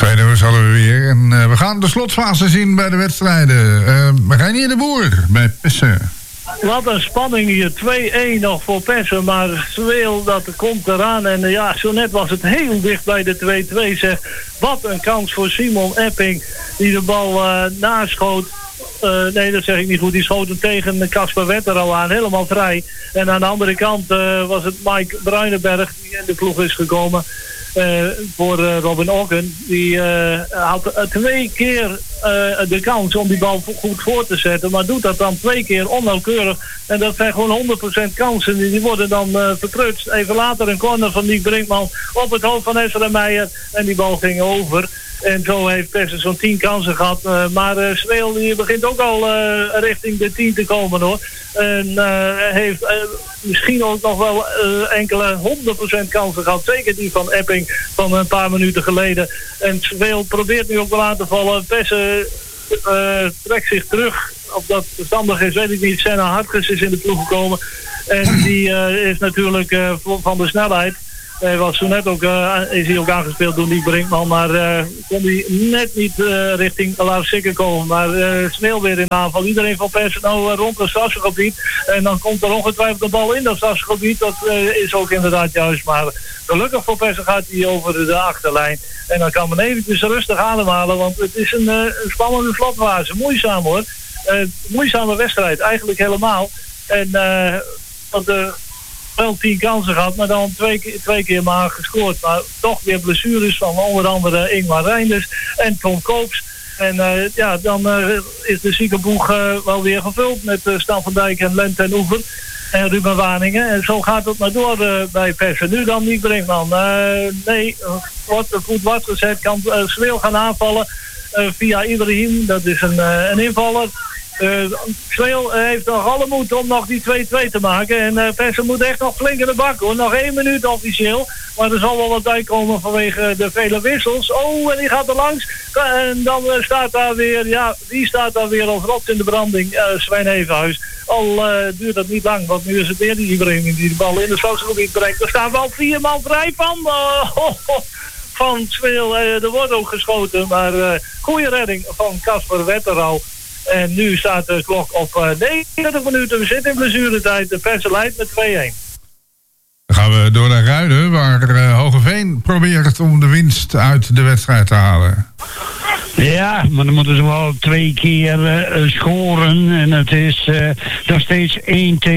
2-0 hadden we weer. En we gaan de slotfase zien bij de wedstrijden. Reinier de Boer bij Pessen. Wat een spanning hier. 2-1 nog voor Pessen. Maar Zweel, dat komt eraan. En ja, zo net was het heel dicht bij de 2-2 zeg. Wat een kans voor Simon Epping. Die de bal naschoot. Nee, dat zeg ik niet goed. Die schoot hem tegen Casper Wetterau aan. Helemaal vrij. En aan de andere kant was het Mike Bruinenberg die in de ploeg is gekomen. Voor Robin Oggen. Die had 2 keer de kans om die bal goed voor te zetten. Maar doet dat dan 2 keer onnauwkeurig. En dat zijn gewoon 100% kansen. Die worden dan verprutst. Even later een corner van Nick Brinkman op het hoofd van Ezra Meijer. En die bal ging over. En zo heeft Pessen zo'n 10 kansen gehad. Maar Zweel die begint ook al richting de 10 te komen hoor. En heeft misschien ook nog wel enkele 100% kansen gehad. Zeker die van Epping van een paar minuten geleden. En Zweel probeert nu ook wel aan te vallen. Pessen trekt zich terug. Of dat verstandig is, weet ik niet. Senna Hartges is in de ploeg gekomen. En die is natuurlijk van de snelheid. Hij was zo net ook, is hij ook aangespeeld door Nick Brinkman, maar kon hij net niet richting Lars Sikker komen. Maar snel weer in aanval. Iedereen van Pessen nou rond het strafgebied. En dan komt er ongetwijfeld de bal in dat strafgebied. Dat is ook inderdaad juist. Maar gelukkig voor Pessen gaat hij over de achterlijn. En dan kan men eventjes rustig ademhalen, want het is een spannende slotfase. Moeizaam hoor. Moeizame wedstrijd, eigenlijk helemaal. En want wel 10 kansen gehad, maar dan twee keer maar gescoord. Maar toch weer blessures van onder andere Ingmar Reinders en Tom Koops. En ja, dan is de ziekenboeg wel weer gevuld met Stan van Dijk en Lent en Oever en Ruben Waningen. En zo gaat het maar door bij Pessen. Nu dan niet Brinkman. Nee, wordt goed wat gezet. Kan Zweel gaan aanvallen via Ibrahim. Dat is een invaller. Zweel heeft nog alle moed om nog die 2-2 te maken. En Pessen moet echt nog flink in de bak hoor. Nog 1 minuut officieel. Maar er zal wel wat bij komen vanwege de vele wissels. Oh, en die gaat er langs. En dan staat daar weer, ja, wie staat daar weer als rots in de branding? Sven Evenhuis. Al duurt dat niet lang, want nu is het weer die Ibrahim die de bal in het strafgebied brengt. Er staan wel 4 man vrij van Zweel. Er wordt ook geschoten, maar goede redding van Casper Wetterau. En nu staat de klok op 39 minuten. We zitten in blessuretijd. De Pessen leidt met 2-1. Dan gaan we door naar Ruiden, waar Hogeveen probeert om de winst uit de wedstrijd te halen. Ja, maar dan moeten ze wel 2 keer scoren. En het is nog steeds 1-0.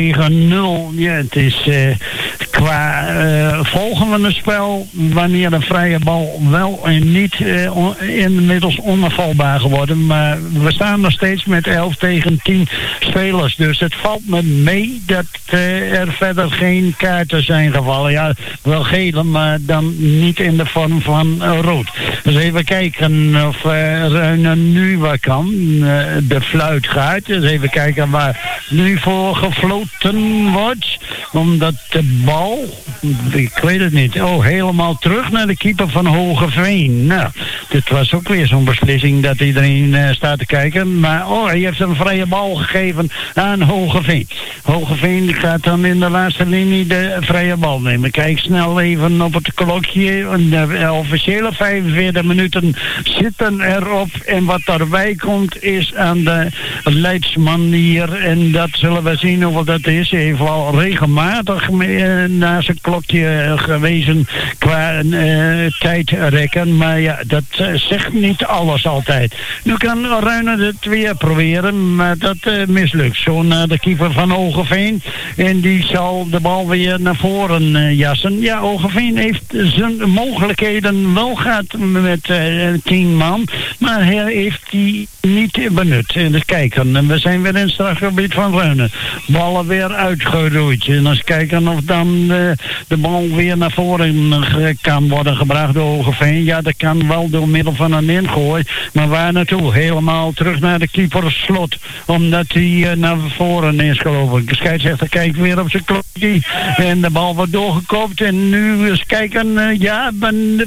Ja, het is qua volgende spel, wanneer de vrije bal wel en niet inmiddels onafvalbaar geworden. Maar we staan nog steeds met 11 tegen 10 spelers. Dus het valt me mee dat er verder geen kaarten zijn gevallen. Ja, wel gele, maar dan niet in de vorm van rood. Dus even kijken of Ruinen nu wat kan. De fluit gaat. Dus even kijken waar nu voor gefloten wordt. Omdat de bal, ik weet het niet, helemaal terug naar de keeper van Hogeveen. Nou, dit was ook weer zo'n beslissing dat iedereen staat te kijken. Maar hij heeft een vrije bal gegeven aan Hogeveen. Hogeveen gaat dan in de laatste linie de vrije bal nemen. Kijk snel even op het klokje. De officiële 45 minuten zitten erop. En wat daarbij komt is aan de leidsman hier. En dat zullen we zien hoeveel dat is. Hij heeft wel regelmatig naar zijn klokje gewezen qua tijdrekken. Maar ja, dat zegt niet alles altijd. Nu kan Ruinen het weer proberen, maar dat mislukt. Zo naar de keeper van Hogeveen. En die zal de bal weer naar voren jassen. Ja, Hogeveen heeft zijn mogelijkheden wel gehad met 10 man. Maar hij heeft die niet benut. Dus kijken, we zijn weer in het strafgebied van Ruinen. Ballen weer uitgeroeid. En eens kijken of dan de bal weer naar voren kan worden gebracht door Hogeveen. Ja, dat kan wel door middel van een ingooi. Maar waar naartoe? Helemaal terug naar de keeper Slot. Omdat hij naar voren is, geloof ik. De scheidsrechter kijkt weer op zijn klokje. En de bal wordt doorgekoopt. En nu eens kijken,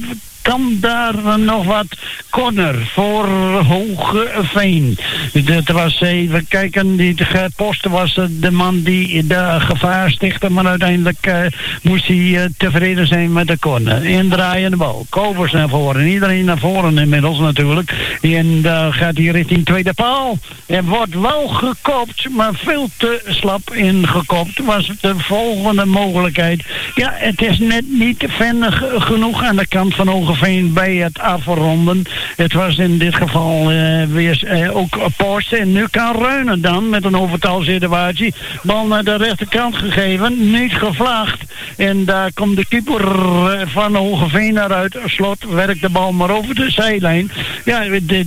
kan daar nog wat corner voor Hoogeveen. Dat was even kijken, die posten was de man die de gevaar stichtte, maar uiteindelijk moest hij tevreden zijn met de corner. Indraaiende bal, Kovers naar voren, iedereen naar voren inmiddels natuurlijk. En dan gaat hij richting tweede paal. Er wordt wel gekopt, maar veel te slap ingekopt. Was de volgende mogelijkheid. Ja, het is net niet vinnig genoeg aan de kant van Hoogeveen bij het afronden. Het was in dit geval weer ook post. En nu kan Reunen dan met een overtalsituatie bal naar de rechterkant gegeven. Niet gevlaagd. En daar komt de keeper van Hoogeveen naar uit. Slot werkt de bal maar over de zijlijn. Ja,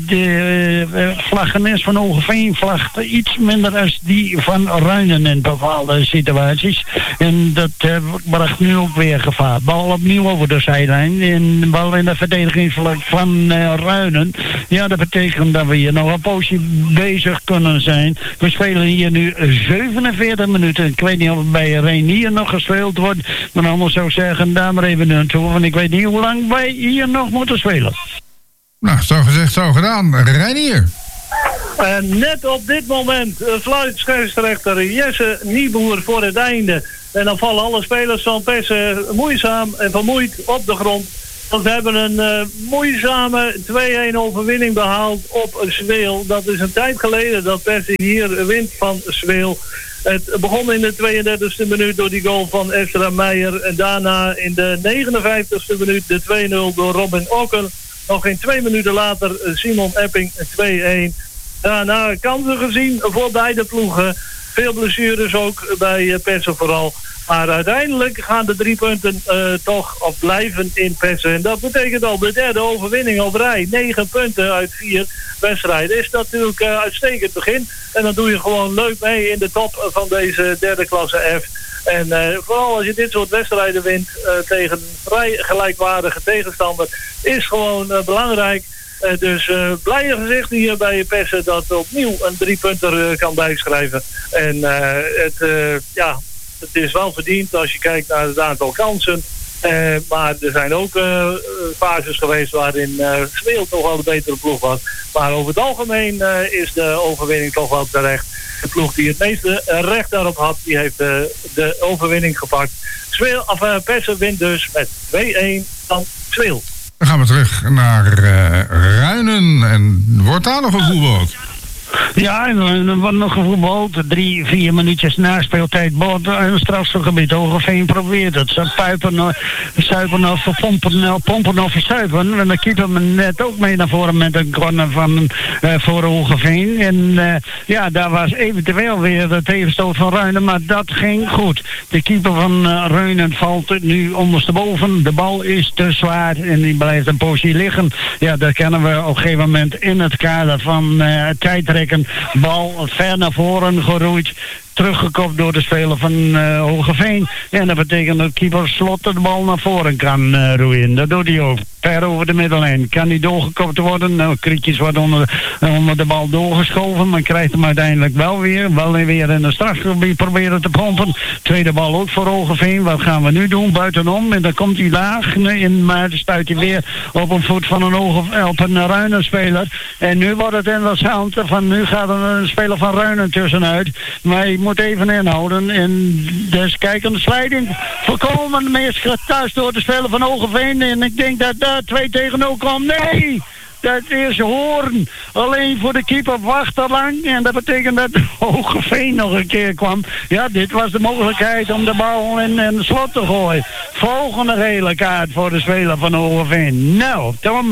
de vlaggenis van Hoogeveen vlagt iets minder als die van Reunen in bepaalde situaties. En dat bracht nu ook weer gevaar. Bal opnieuw over de zijlijn. En de bal in de verdedigingsvlak van Reunen. Ja, dat betekent dat we hier nog een poosje bezig kunnen zijn. We spelen hier nu 47 minuten. Ik weet niet of het bij Reinier nog gespeeld wordt. Maar anders zou ik zeggen, daar maar even naartoe. Want ik weet niet hoe lang wij hier nog moeten spelen. Nou, zo gezegd, zo gedaan. Reinier. En net op dit moment fluit scheidsrechter Jesse Nieboer voor het einde. En dan vallen alle spelers van Pessen moeizaam en vermoeid op de grond. Want we hebben een moeizame 2-1 overwinning behaald op Zweel. Dat is een tijd geleden dat Pessen hier wint van Zweel. Het begon in de 32e minuut door die goal van Esra Meijer. En daarna in de 59e minuut de 2-0 door Robin Okker. Nog geen 2 minuten later Simon Epping 2-1. Daarna kansen gezien voor beide ploegen. Veel blessures ook bij Pessen vooral. Maar uiteindelijk gaan de 3 punten toch blijven in Pessen. En dat betekent al de derde overwinning op rij. 9 punten uit 4 wedstrijden. Is natuurlijk uitstekend begin. En dan doe je gewoon leuk mee in de top van deze derde klasse F. En vooral als je dit soort wedstrijden wint tegen een vrij gelijkwaardige tegenstander, is gewoon belangrijk. Dus blije gezicht hier bij Pessen dat opnieuw een 3-punter kan bijschrijven. En het is wel verdiend als je kijkt naar het aantal kansen. Maar er zijn ook fases geweest waarin Zweel toch wel de betere ploeg was. Maar over het algemeen is de overwinning toch wel terecht. De ploeg die het meeste recht daarop had, die heeft de overwinning gepakt. Pessen wint dus met 2-1 van Zweel. Dan gaan we terug naar Ruinen. En wordt daar nog gevoetbald? Ja, er wordt nog gevoetbald. 3-4 minuutjes na speeltijd. Bord in het strafschopgebied. Hoogeveen probeert het. Ze suipen of pompen of versuipen. En de keeper net ook mee naar voren met een corner van voor Hoogeveen. En daar was eventueel weer de tegenstoot van Ruinen. Maar dat ging goed. De keeper van Ruinen valt nu ondersteboven. De bal is te zwaar en die blijft een poosje liggen. Ja, dat kennen we op een gegeven moment in het kader van tijdrekken. Bal ver naar voren geroeid. Teruggekopt door de speler van Hoogeveen. En dat betekent dat keeper Slot de bal naar voren kan roeien. Dat doet hij ook. Ver over de middellijn. Kan hij doorgekopt worden? Nou, Krietjes wordt onder de bal doorgeschoven. Maar krijgt hem uiteindelijk wel weer. Wel weer in de strafgebied proberen te pompen. Tweede bal ook voor Hoogeveen. Wat gaan we nu doen? Buitenom. En dan komt hij laag in. Maar dan stuit hij weer op een voet van op een Ruinen-speler. En nu wordt het interessant. Nu gaat er een speler van Ruinen tussenuit. Maar hij moet even inhouden. En dus kijk aan de slijding. Voorkomen meest thuis door de speler van Hoogeveen. En ik denk dat daar 2 tegen 0 komt. Nee! Dat is Hoorn. Alleen voor de keeper wacht te lang. En dat betekent dat Hoogeveen nog een keer kwam. Ja, dit was de mogelijkheid om de bal in de Slot te gooien. Volgende gele kaart voor de speler van Hoogeveen. Nou, Tom,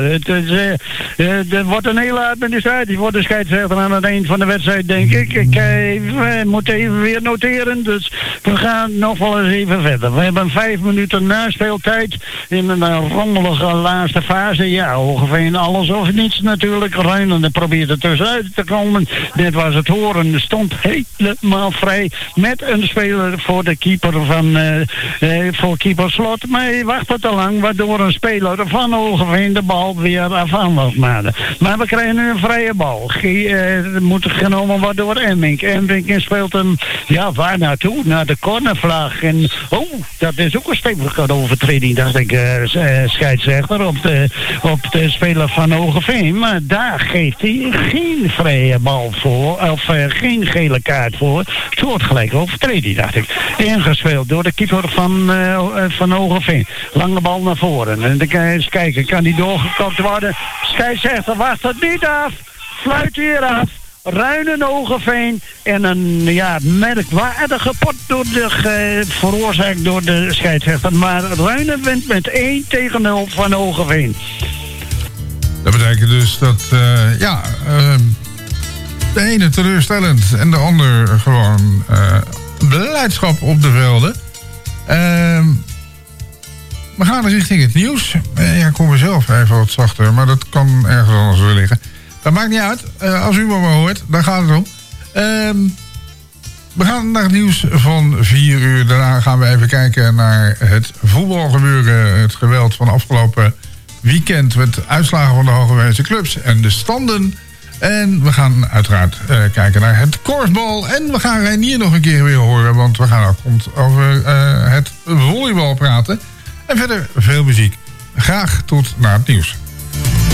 het wordt een hele administratie voor de scheidsrechter aan het eind van de wedstrijd, denk ik. Ik moet even weer noteren. Dus we gaan nog wel eens even verder. We hebben 5 minuten na speeltijd in een rommelige laatste fase. Ja, Hoogeveen alles of niets natuurlijk. Ruinen probeerde tussenuit te komen. Net was het horen, stond helemaal vrij met een speler voor de keeper voor keeper Slot. Maar hij wachtte te lang, waardoor een speler van Hogeveen de bal weer afhandeld maakte. Maar we krijgen nu een vrije bal. Moet genomen worden door Emmink. Emmink speelt hem, waar naartoe? Naar de cornervlag. En dat is ook een stevige overtreding, dacht ik, scheidsrechter op de speler van Hogeveen. Maar daar geeft hij geen vrije bal voor, of geen gele kaart voor. Soortgelijke overtreding, dacht ik. Ingespeeld door de keeper van Hogeveen. Lange bal naar voren. En dan kan je eens kijken, kan die doorgekopt worden? Scheidsrechter wacht het niet af. Fluit weer af. Ruinen Hogeveen en een merkwaardige pot veroorzaakt door de scheidsrechter. Maar Ruinen wint met 1-0 van Hogeveen. Dat betekent dus dat de ene teleurstellend en de ander gewoon beleidschap op de velden. We gaan richting het nieuws. Ik kom er zelf even wat zachter, maar dat kan ergens anders weer liggen. Dat maakt niet uit. Als u me maar hoort, daar gaat het om. We gaan naar het nieuws van 4 uur. Daarna gaan we even kijken naar het voetbalgebeuren. Het geweld van afgelopen weekend met uitslagen van de Hogeveense clubs en de standen. En we gaan uiteraard kijken naar het korfbal. En we gaan Reinier nog een keer weer horen, want we gaan ook over het volleybal praten. En verder veel muziek. Graag tot na het nieuws.